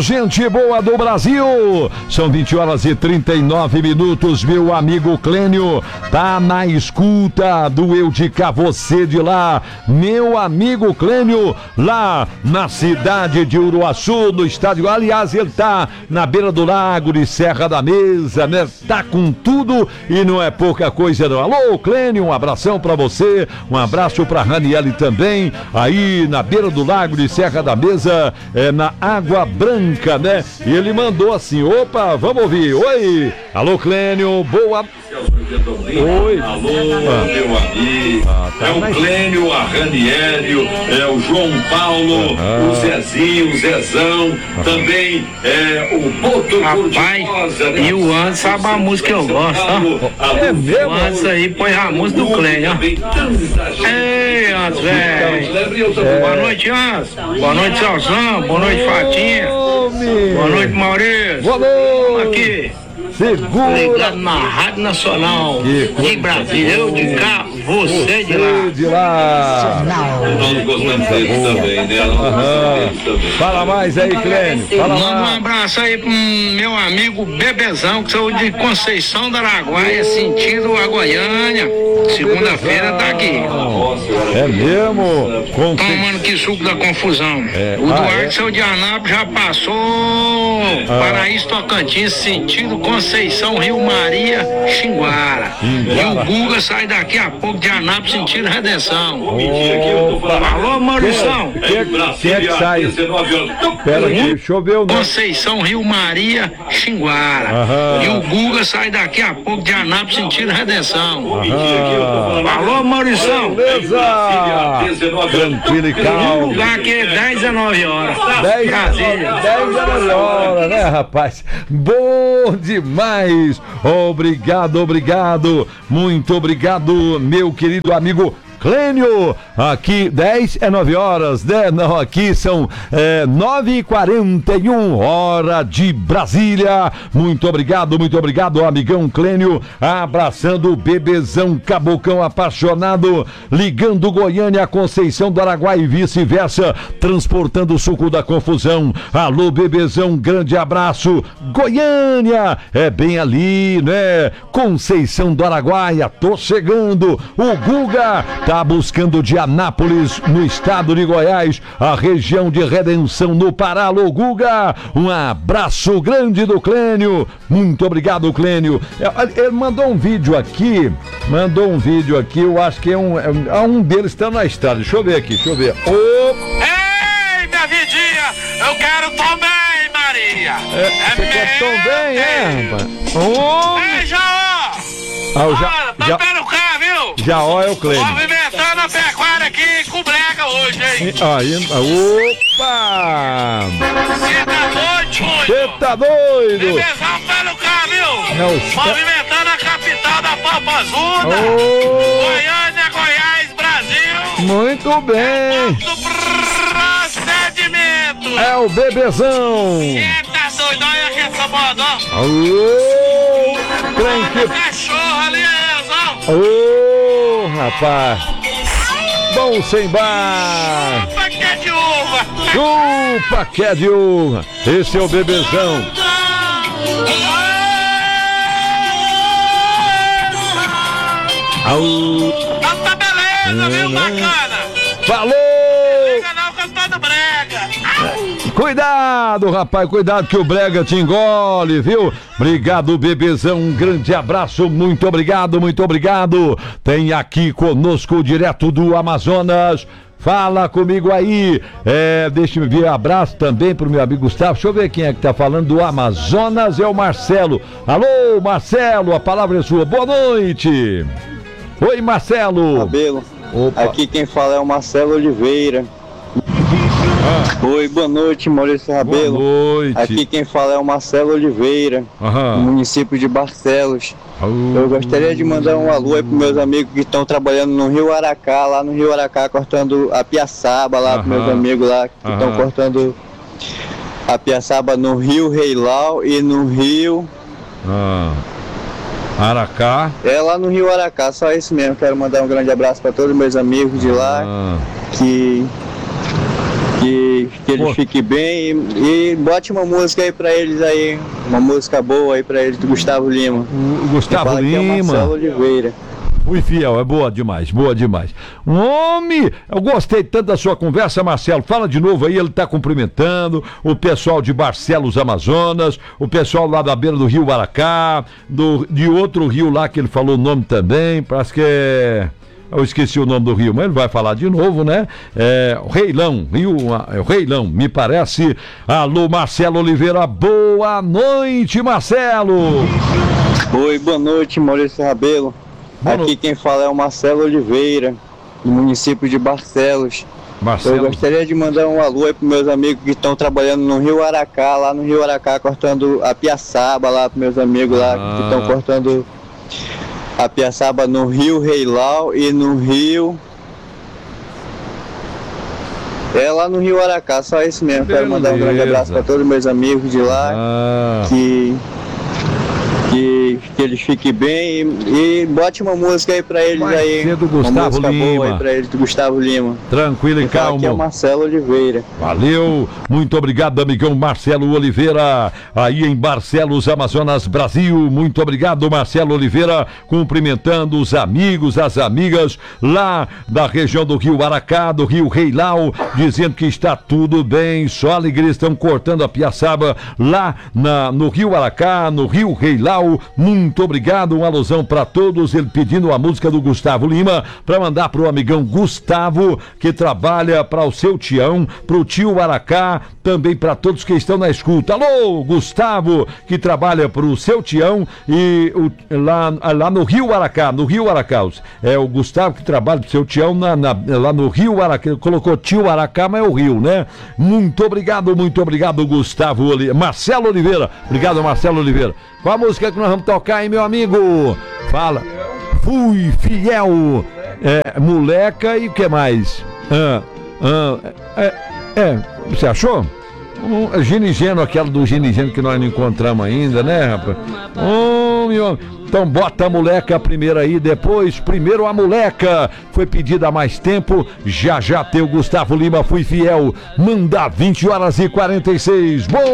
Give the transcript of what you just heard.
gente boa do Brasil. São 20h39, meu amigo Clênio tá na escuta do Eu de Cá, Você de Lá. Meu amigo Clênio, lá na cidade de Uruaçu, no estádio. Aliás, ele tá na beira do lago de Serra da Mesa, né? Tá com tudo e não é pouca coisa não. Alô, Clênio, um abração pra você, um abraço pra Raniele também, aí na beira do lago de Serra da Mesa, na Água Branca, né? E ele mandou assim, opa, vamos ouvir. Oi, alô, Clênio, boa... Oi. Alô, meu amigo. Tá o Clênio, a Ranieri, o João Paulo, o Zezinho, o Zezão, também o Boto Cor-de-Rosa. E o Anderson sabe a música que eu gosto, ó. É mesmo? O Anderson aí põe a música do Clênio, ó. Ei, Anderson, velho. Boa noite, Anderson. Boa noite, Celzão. Boa noite, Fatinha. Boa noite, Maurício. Boa noite. Aqui. Segura. Ligado na Rádio Nacional de Brasília. Eu de cá, você de lá. De lá. Nós gostamos deles também, né? Fala mais aí, Clênio. Fala Manda mais. um abraço aí pro meu amigo Bebezão, que sou de Conceição do Araguaia, sentido a Goiânia. Segunda-feira tá aqui. É mesmo? Tomando que suco da confusão. O Duarte, seu de Anápolis, já passou Paraíso Tocantins, sentido Conceição, Rio Maria, Xinguara. E o Guga sai daqui a pouco de Anápolis, sentido Redenção. Alô, Maurição. Quem é que sai? Pera aí, deixa eu ver o nome. Conceição, Rio Maria, Xinguara. E o Guga sai daqui a pouco de Anápolis, sentido Redenção. Alô, Maurição. Beleza. Tranquilo e O calmo. lugar aqui é 10 a 9 horas. 10 Brasília. horas, né, rapaz? Bom demais. Obrigado. Muito obrigado, meu querido amigo Clênio. Aqui 10 é 9 horas, né? Não, aqui são 9h41, hora de Brasília. Muito obrigado, amigão Clênio. Abraçando o Bebezão, cabocão apaixonado, ligando Goiânia a Conceição do Araguaia e vice-versa, transportando o suco da confusão. Alô, Bebezão, grande abraço. Goiânia é bem ali, né? Conceição do Araguaia, tô chegando. O Guga tá buscando de Anápolis, no estado de Goiás, a região de Redenção, no Pará. Alô, Guga, um abraço grande do Clênio. Muito obrigado, Clênio. Ele mandou um vídeo aqui, eu acho que um deles está na estrada. Deixa eu ver aqui. Ei, minha vidinha, eu quero também, Maria. Você quer tão bem, rapaz? Ei, Jaó! Tá pelo cá, viu? Jaó é o Clênio. Movimentando a pecuária aqui com brega hoje, hein? Opa! Você tá doido? Bebezão pelo cá, viu? Movimentando a capital da Papazuda. Goiânia, Goiás, Brasil. Muito bem. Do procedimento. É o Bebezão. Quem tá doido? Olha aqui essa moda, ó. Trem que... Cachorro ali, ó. Rapaz. Bom sem bar. Chupa que é de uva. Chupa que é de uva. Esse é o Bebezão. Tá beleza, viu, bacana? Falou! Não, cantando brega. Cuidado, rapaz, cuidado que o brega te engole, viu? Obrigado, Bebezão, um grande abraço, muito obrigado. Tem aqui conosco, direto do Amazonas. Fala comigo aí. Deixa eu ver, abraço também pro meu amigo Gustavo. Deixa eu ver quem é que tá falando do Amazonas, é o Marcelo. Alô, Marcelo, a palavra é sua. Boa noite. Oi, Marcelo. Rabelo. Opa. Aqui quem fala é o Marcelo Oliveira. Oi, boa noite, Maurício Rabelo. Boa noite. Aqui quem fala é o Marcelo Oliveira, município de Barcelos. Eu gostaria de mandar um alô aí para meus amigos que estão trabalhando no Rio Aracá, lá no Rio Aracá, cortando a piaçaba lá, para meus amigos lá que estão cortando a piaçaba no Rio Reilau e no Rio Aracá. É lá no Rio Aracá, só isso mesmo. Quero mandar um grande abraço para todos os meus amigos de lá que Que eles fiquem bem e bote uma música aí pra eles aí. Uma música boa aí pra eles do Gustavo Lima. O Gustavo Lima. É Marcelo Oliveira. Fui fiel, é boa demais, boa demais. Homem, eu gostei tanto da sua conversa, Marcelo. Fala de novo aí, ele tá cumprimentando o pessoal de Barcelos, Amazonas, o pessoal lá da beira do Rio Aracá, de outro rio lá que ele falou o nome também, parece que é... Eu esqueci o nome do rio, mas ele vai falar de novo, né? O Reilão, o Reilão, me parece. Alô, Marcelo Oliveira, boa noite, Marcelo. Oi, boa noite, Maurício Rabelo. Aqui quem fala é o Marcelo Oliveira, do município de Barcelos. Eu gostaria de mandar um alô aí para meus amigos que estão trabalhando no Rio Aracá, lá no Rio Aracá, cortando a piaçaba lá para meus amigos lá que estão cortando a piaçaba no Rio Reilau e no Rio... lá no Rio Aracá, só isso mesmo. Quero mandar um grande abraço para todos os meus amigos de lá, que eles fiquem bem e bote uma música aí pra eles aí. Do Gustavo uma música Lima. Boa aí pra eles do Gustavo Lima. Tranquilo e calmo. Aqui é o Marcelo Oliveira. Valeu, muito obrigado, amigão Marcelo Oliveira, aí em Barcelos, Amazonas, Brasil. Muito obrigado, Marcelo Oliveira, cumprimentando os amigos, as amigas lá da região do Rio Aracá, do Rio Reilau, dizendo que está tudo bem, só alegria, estão cortando a piaçaba lá no Rio Aracá, no Rio Reilau. Muito obrigado, uma alusão para todos, ele pedindo a música do Gustavo Lima para mandar pro amigão Gustavo, que trabalha para o seu Tião, pro tio Aracá, também para todos que estão na escuta. Alô, Gustavo, que trabalha pro seu Tião e lá no Rio Aracá, é o Gustavo que trabalha pro seu Tião lá no Rio Aracá, colocou tio Aracá, mas é o Rio, né? Muito obrigado, Gustavo Marcelo Oliveira, obrigado, Marcelo Oliveira. Qual a música que nós vamos tocar, hein, meu amigo? Fala. Fui fiel. Moleca e o que mais? Você achou? Ginigeno, aquela do Ginigeno que nós não encontramos ainda, né, rapaz? Meu... Então bota a moleca primeiro aí, depois primeiro a moleca. Foi pedida há mais tempo, já tem o Gustavo Lima, Fui Fiel. Manda 20h46. Bom!